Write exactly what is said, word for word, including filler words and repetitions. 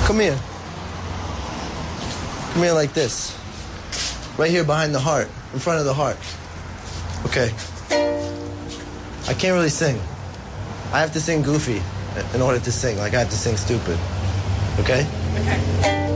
Come here. Come here like this. Right here behind the heart, in front of the heart. Okay. I can't really sing. I have to sing goofy in order to sing. Like I have to sing stupid. Okay? Okay.